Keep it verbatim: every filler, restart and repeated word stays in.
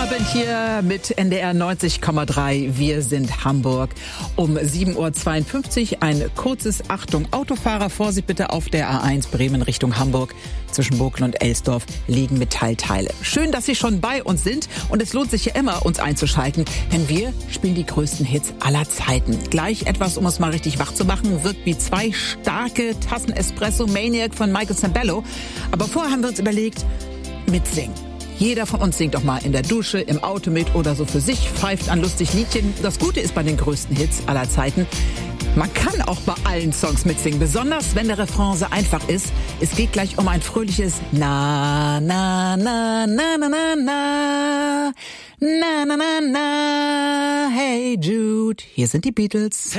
Abend hier mit N D R neunzig Komma drei. Wir sind Hamburg. Um sieben Uhr zweiundfünfzig ein kurzes Achtung Autofahrer, Vorsicht bitte auf der A eins Bremen Richtung Hamburg. Zwischen Bokel und Elsdorf liegen Metallteile. Schön, dass Sie schon bei uns sind und es lohnt sich ja immer, uns einzuschalten, denn wir spielen die größten Hits aller Zeiten. Gleich etwas, um uns mal richtig wach zu machen, wirkt wie zwei starke Tassen Espresso Maniac von Michael Sambello. Aber vorher haben wir uns überlegt, mitsingen. Jeder von uns singt doch mal in der Dusche, im Auto mit oder so für sich, pfeift an lustig Liedchen. Das Gute ist bei den größten Hits aller Zeiten, man kann auch bei allen Songs mitsingen, besonders wenn der Refrain so einfach ist. Es geht gleich um ein fröhliches Na, na, na, na, na, na, na, na, na, na, na, hey Jude. Hier sind die Beatles.